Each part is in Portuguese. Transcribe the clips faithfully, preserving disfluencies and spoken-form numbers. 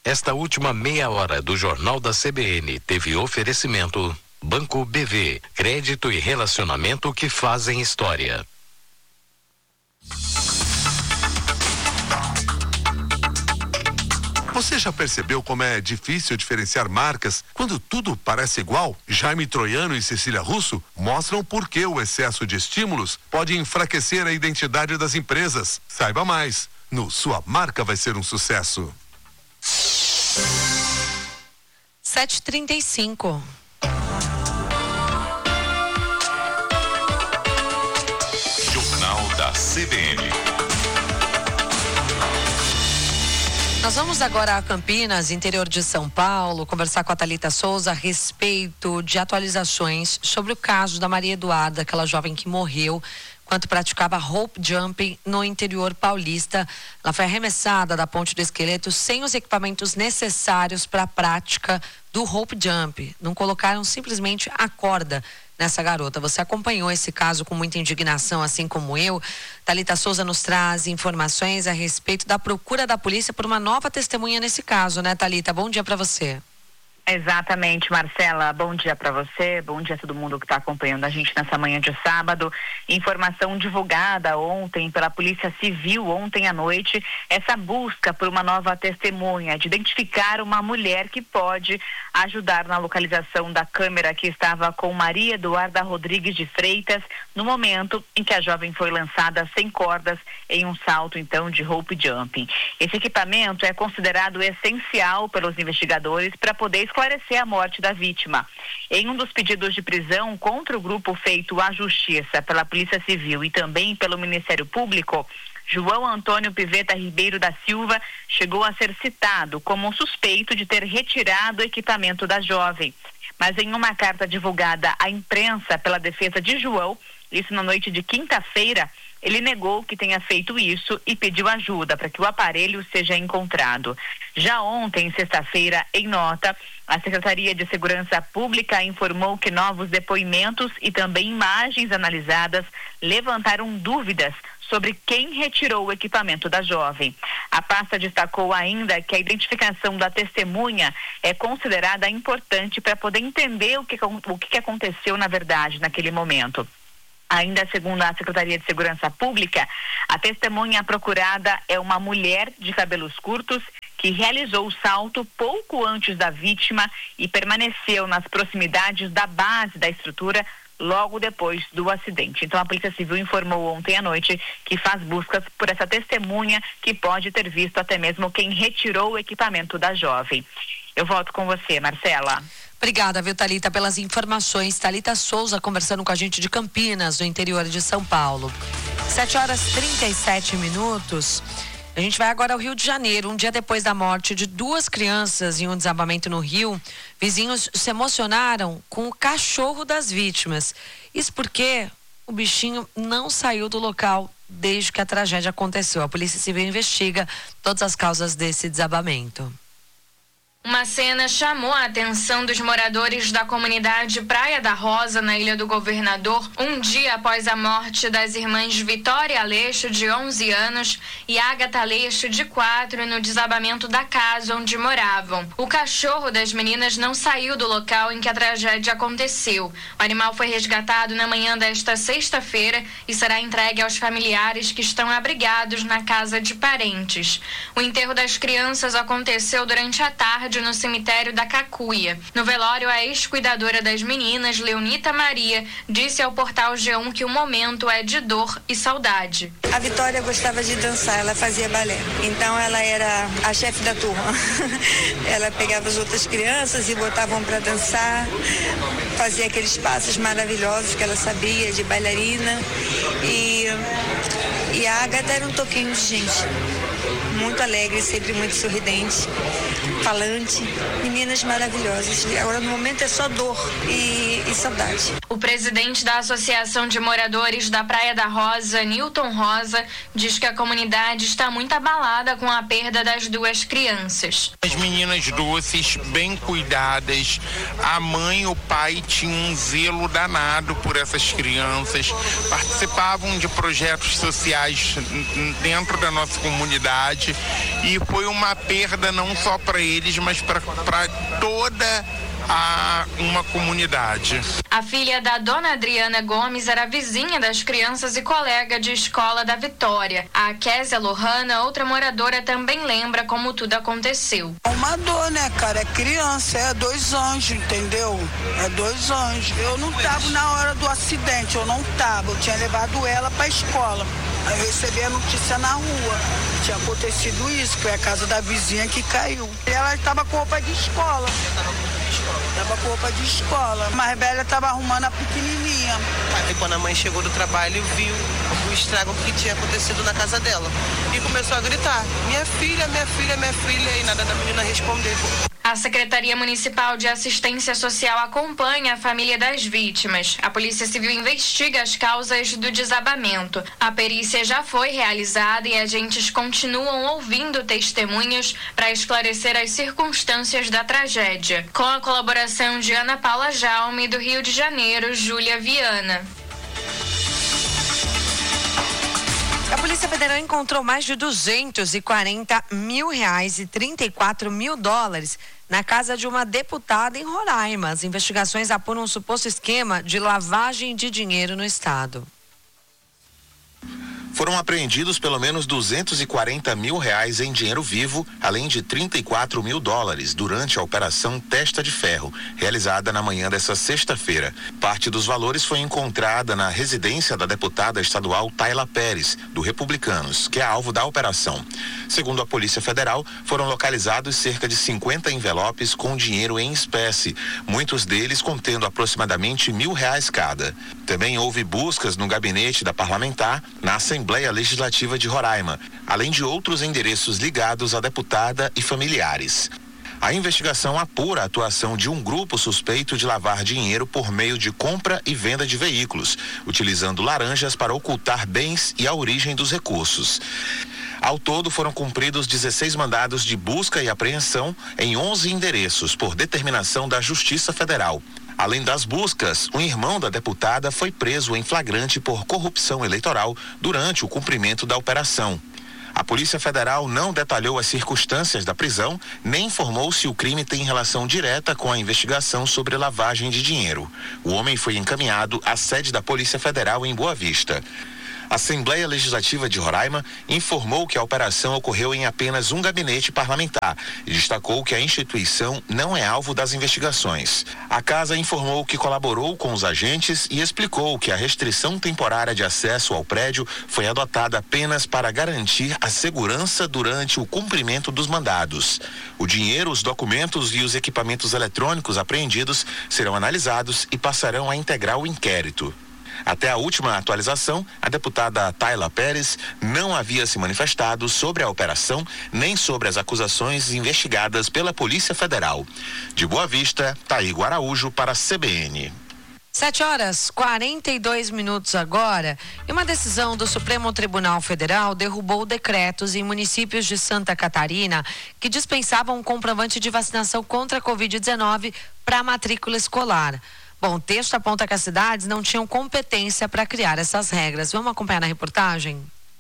Esta última meia hora do Jornal da C B N teve oferecimento Banco B V, crédito e relacionamento que fazem história. Você já percebeu como é difícil diferenciar marcas quando tudo parece igual? Jaime Troiano e Cecília Russo mostram por que o excesso de estímulos pode enfraquecer a identidade das empresas. Saiba mais no Sua Marca Vai Ser um Sucesso. sete e trinta e cinco. Jornal da C B N. Nós vamos agora a Campinas, interior de São Paulo, conversar com a Thalita Souza a respeito de atualizações sobre o caso da Maria Eduarda, aquela jovem que morreu enquanto praticava rope jumping no interior paulista. Ela foi arremessada da ponte do esqueleto sem os equipamentos necessários para a prática do rope jump. Não colocaram simplesmente a corda nessa garota. Você acompanhou esse caso com muita indignação, assim como eu. Thalita Souza nos traz informações a respeito da procura da polícia por uma nova testemunha nesse caso, né, Thalita? Bom dia para você. Exatamente, Marcela. Bom dia para você, bom dia a todo mundo que está acompanhando a gente nessa manhã de sábado. Informação divulgada ontem pela Polícia Civil, ontem à noite, essa busca por uma nova testemunha, de identificar uma mulher que pode ajudar na localização da câmera que estava com Maria Eduarda Rodrigues de Freitas, no momento em que a jovem foi lançada sem cordas em um salto, então, de rope jumping. Esse equipamento é considerado essencial pelos investigadores para poder esclarecer a morte da vítima. Em um dos pedidos de prisão contra o grupo feito à Justiça pela Polícia Civil e também pelo Ministério Público, João Antônio Piveta Ribeiro da Silva chegou a ser citado como suspeito de ter retirado o equipamento da jovem. Mas em uma carta divulgada à imprensa pela defesa de João, isso na noite de quinta-feira, ele negou que tenha feito isso e pediu ajuda para que o aparelho seja encontrado. Já ontem, sexta-feira, em nota, a Secretaria de Segurança Pública informou que novos depoimentos e também imagens analisadas levantaram dúvidas sobre quem retirou o equipamento da jovem. A pasta destacou ainda que a identificação da testemunha é considerada importante para poder entender o que, o que aconteceu na verdade naquele momento. Ainda segundo a Secretaria de Segurança Pública, a testemunha procurada é uma mulher de cabelos curtos que realizou o salto pouco antes da vítima e permaneceu nas proximidades da base da estrutura logo depois do acidente. Então a Polícia Civil informou ontem à noite que faz buscas por essa testemunha que pode ter visto até mesmo quem retirou o equipamento da jovem. Eu volto com você, Marcela. Obrigada, viu, Thalita, pelas informações. Thalita Souza conversando com a gente de Campinas, no interior de São Paulo. sete horas e trinta e sete minutos. A gente vai agora ao Rio de Janeiro. Um dia depois da morte de duas crianças em um desabamento no Rio, vizinhos se emocionaram com o cachorro das vítimas. Isso porque o bichinho não saiu do local desde que a tragédia aconteceu. A Polícia Civil investiga todas as causas desse desabamento. Uma cena chamou a atenção dos moradores da comunidade Praia da Rosa, na Ilha do Governador, um dia após a morte das irmãs Vitória Aleixo, de onze anos, e Ágata Aleixo, de quatro, no desabamento da casa onde moravam. O cachorro das meninas não saiu do local em que a tragédia aconteceu. O animal foi resgatado na manhã desta sexta-feira e será entregue aos familiares que estão abrigados na casa de parentes. O enterro das crianças aconteceu durante a tarde no cemitério da Cacuia. No velório, a ex-cuidadora das meninas, Leonita Maria, disse ao portal G um que o momento é de dor e saudade. A Vitória gostava de dançar, ela fazia balé. Então ela era a chefe da turma. Ela pegava as outras crianças e botavam para dançar, fazia aqueles passos maravilhosos que ela sabia, de bailarina. E, e a Ágata era um toquinho de gente. Muito alegre, sempre muito sorridente, falante, meninas maravilhosas. Agora no momento é só dor e, e saudade. O presidente da Associação de Moradores da Praia da Rosa, Nilton Rosa, diz que a comunidade está muito abalada com a perda das duas crianças. As meninas doces, bem cuidadas, a mãe e o pai tinham um zelo danado por essas crianças, participavam de projetos sociais dentro da nossa comunidade. morte e foi uma perda não só para eles, mas para toda a uma comunidade. A filha da dona Adriana Gomes era vizinha das crianças e colega de escola da Vitória. A Késia Lohana, outra moradora, também lembra como tudo aconteceu. Uma dor, né, cara? É criança, é dois anjos, entendeu? É dois anjos. Eu não tava na hora do acidente, eu não tava. Eu tinha levado ela pra escola. Aí eu recebi a notícia na rua. Tinha acontecido isso, que foi a casa da vizinha que caiu. E ela estava com roupa de escola. Tava com roupa de escola. A mais velha tava arrumando a pequenininha. Aí quando a mãe chegou do trabalho, viu o estrago que tinha acontecido na casa dela. E começou a gritar, minha filha, minha filha, minha filha, e nada da menina responder. A Secretaria Municipal de Assistência Social acompanha a família das vítimas. A Polícia Civil investiga as causas do desabamento. A perícia já foi realizada e agentes continuam ouvindo testemunhas para esclarecer as circunstâncias da tragédia. Com a colaboração de Ana Paula Jaume, do Rio de Janeiro, Júlia Viana. A Polícia Federal encontrou mais de duzentos e quarenta mil reais e trinta e quatro mil dólares na casa de uma deputada em Roraima. As investigações apuram um suposto esquema de lavagem de dinheiro no estado. Foram apreendidos pelo menos duzentos e quarenta mil reais em dinheiro vivo, além de trinta e quatro mil dólares durante a Operação Testa de Ferro, realizada na manhã dessa sexta-feira. Parte dos valores foi encontrada na residência da deputada estadual Tayla Pérez, do Republicanos, que é alvo da operação. Segundo a Polícia Federal, foram localizados cerca de cinquenta envelopes com dinheiro em espécie, muitos deles contendo aproximadamente mil reais cada. Também houve buscas no gabinete da parlamentar, na Assembleia Assembleia Legislativa de Roraima, além de outros endereços ligados à deputada e familiares. A investigação apura a atuação de um grupo suspeito de lavar dinheiro por meio de compra e venda de veículos, utilizando laranjas para ocultar bens e a origem dos recursos. Ao todo, foram cumpridos dezesseis mandados de busca e apreensão em onze endereços, por determinação da Justiça Federal. Além das buscas, um irmão da deputada foi preso em flagrante por corrupção eleitoral durante o cumprimento da operação. A Polícia Federal não detalhou as circunstâncias da prisão, nem informou se o crime tem relação direta com a investigação sobre lavagem de dinheiro. O homem foi encaminhado à sede da Polícia Federal em Boa Vista. A Assembleia Legislativa de Roraima informou que a operação ocorreu em apenas um gabinete parlamentar e destacou que a instituição não é alvo das investigações. A casa informou que colaborou com os agentes e explicou que a restrição temporária de acesso ao prédio foi adotada apenas para garantir a segurança durante o cumprimento dos mandados. O dinheiro, os documentos e os equipamentos eletrônicos apreendidos serão analisados e passarão a integrar o inquérito. Até a última atualização, a deputada Tayla Pérez não havia se manifestado sobre a operação nem sobre as acusações investigadas pela Polícia Federal. De Boa Vista, Taígo Araújo para a C B N. Sete horas, quarenta e dois minutos agora. E uma decisão do Supremo Tribunal Federal derrubou decretos em municípios de Santa Catarina que dispensavam um comprovante de vacinação contra a covid dezenove para a matrícula escolar. Bom, o texto aponta que as cidades não tinham competência para criar essas regras. Vamos acompanhar na reportagem?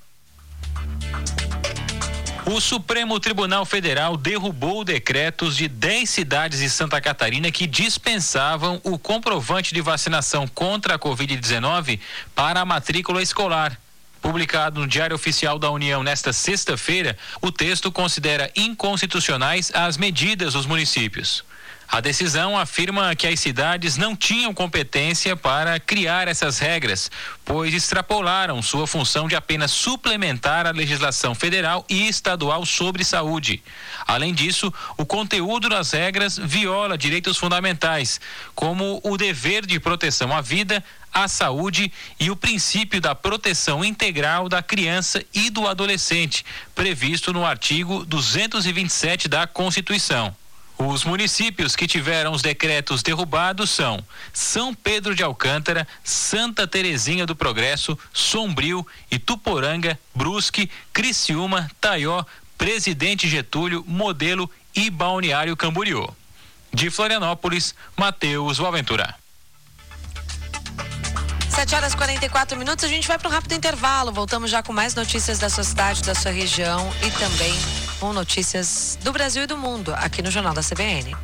O Supremo Tribunal Federal derrubou decretos de dez cidades de Santa Catarina que dispensavam o comprovante de vacinação contra a covid dezenove para a matrícula escolar. Publicado no Diário Oficial da União nesta sexta-feira, o texto considera inconstitucionais as medidas dos municípios. A decisão afirma que as cidades não tinham competência para criar essas regras, pois extrapolaram sua função de apenas suplementar a legislação federal e estadual sobre saúde. Além disso, o conteúdo das regras viola direitos fundamentais, como o dever de proteção à vida, à saúde e o princípio da proteção integral da criança e do adolescente, previsto no artigo duzentos e vinte e sete da Constituição. Os municípios que tiveram os decretos derrubados são São Pedro de Alcântara, Santa Terezinha do Progresso, Sombrio, Ituporanga, Brusque, Criciúma, Taió, Presidente Getúlio, Modelo e Balneário Camboriú. De Florianópolis, Matheus Boaventura. sete horas e quarenta e quatro minutos, a gente vai para um rápido intervalo. Voltamos já com mais notícias da sua cidade, da sua região e também com notícias do Brasil e do mundo aqui no Jornal da C B N.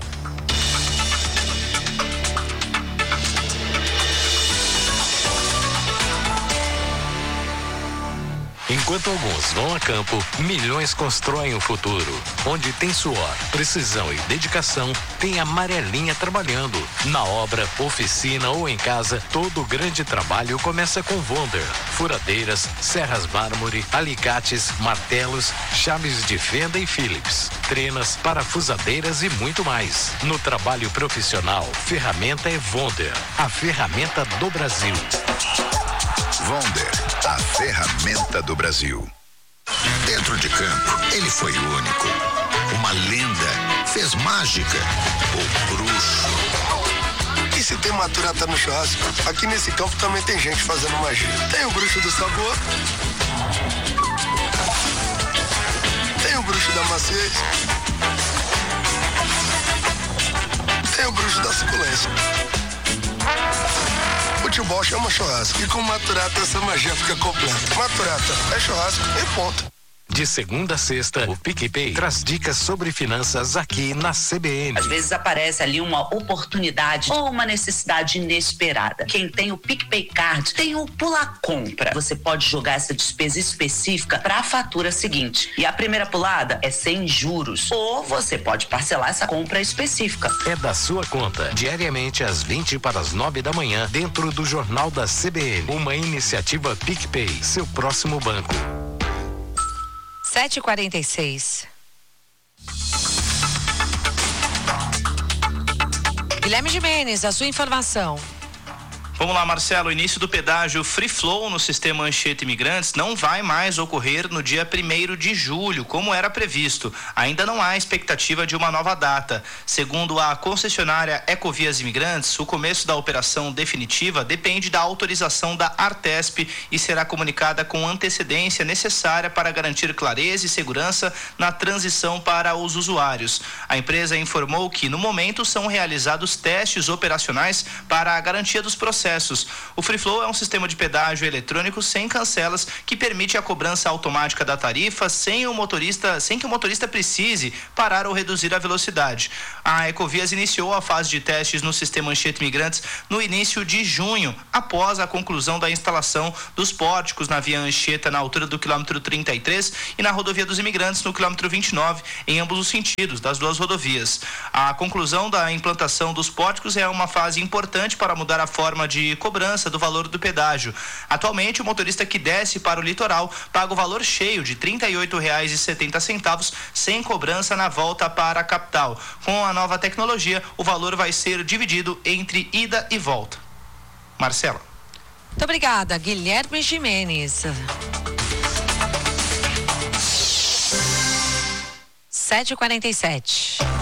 Enquanto alguns vão a campo, milhões constroem o futuro. Onde tem suor, precisão e dedicação, tem a Amarelinha trabalhando. Na obra, oficina ou em casa, todo o grande trabalho começa com Wonder. Furadeiras, serras mármore, alicates, martelos, chaves de fenda e Phillips. Trenas, parafusadeiras e muito mais. No trabalho profissional, ferramenta é Wonder, a ferramenta do Brasil. Wonder, a ferramenta do Brasil. Dentro de campo, ele foi único. Uma lenda, fez mágica, o bruxo. E se tem maturata no churrasco, aqui nesse campo também tem gente fazendo magia. Tem o bruxo do sabor, tem o bruxo da maciez, tem o bruxo da suculência. Futebol chama churrasco e com Maturata essa magia fica completa. Maturata é churrasco e ponto. De segunda a sexta, o PicPay traz dicas sobre finanças aqui na C B N. Às vezes aparece ali uma oportunidade ou uma necessidade inesperada. Quem tem o PicPay Card tem o Pula Compra. Você pode jogar essa despesa específica para a fatura seguinte. E a primeira pulada é sem juros. Ou você pode parcelar essa compra específica. É da sua conta, diariamente às vinte para as nove da manhã, dentro do Jornal da C B N. Uma iniciativa PicPay, seu próximo banco. sete e quarenta e seis. Guilherme Gimenez, a sua informação. Vamos lá, Marcelo. O início do pedágio Free Flow no sistema Anchieta Imigrantes não vai mais ocorrer no dia primeiro de julho, como era previsto. Ainda não há expectativa de uma nova data. Segundo a concessionária Ecovias Imigrantes, o começo da operação definitiva depende da autorização da Artesp e será comunicada com antecedência necessária para garantir clareza e segurança na transição para os usuários. A empresa informou que, no momento, são realizados testes operacionais para a garantia dos processos. O Free Flow é um sistema de pedágio eletrônico sem cancelas que permite a cobrança automática da tarifa sem o motorista, sem que o motorista precise parar ou reduzir a velocidade. A Ecovias iniciou a fase de testes no sistema Anchieta Imigrantes no início de junho, após a conclusão da instalação dos pórticos na via Anchieta na altura do quilômetro trinta e três e na rodovia dos Imigrantes no quilômetro vinte e nove, em ambos os sentidos das duas rodovias. A conclusão da implantação dos pórticos é uma fase importante para mudar a forma de de cobrança do valor do pedágio. Atualmente, o motorista que desce para o litoral paga o valor cheio de trinta e oito reais e setenta centavos, sem cobrança na volta para a capital. Com a nova tecnologia, o valor vai ser dividido entre ida e volta. Marcela. Muito obrigada, Guilherme Gimenez. sete e quarenta e sete.